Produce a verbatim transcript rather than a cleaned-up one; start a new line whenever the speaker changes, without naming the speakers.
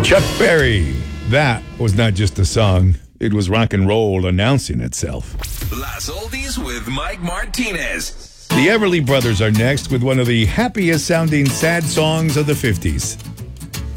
Chuck Berry. That was not just a song. It was rock and roll announcing itself.
Las Oldies with Mike Martinez.
The Everly Brothers are next with one of the happiest sounding sad songs of the fifties.